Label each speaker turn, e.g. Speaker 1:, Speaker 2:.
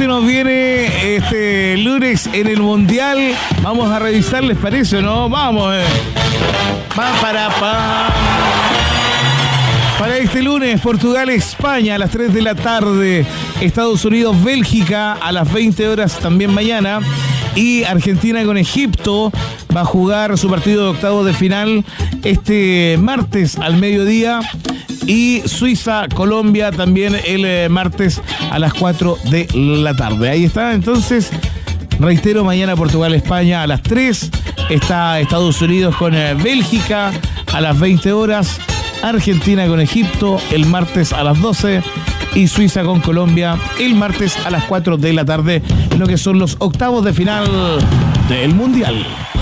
Speaker 1: se nos viene este lunes en el Mundial? Vamos a revisar, ¿les parece o no? Vamos. Para este lunes, Portugal-España a las 3 de la tarde. Estados Unidos-Bélgica a las 20 horas también mañana. Y Argentina con Egipto va a jugar su partido de octavos de final este martes al mediodía. Y Suiza-Colombia también el martes a las 4 de la tarde. Ahí está, entonces, reitero, mañana Portugal-España a las 3. Está Estados Unidos con Bélgica a las 20 horas. Argentina con Egipto el martes a las 12 y Suiza con Colombia el martes a las 4 de la tarde en lo que son los octavos de final del Mundial.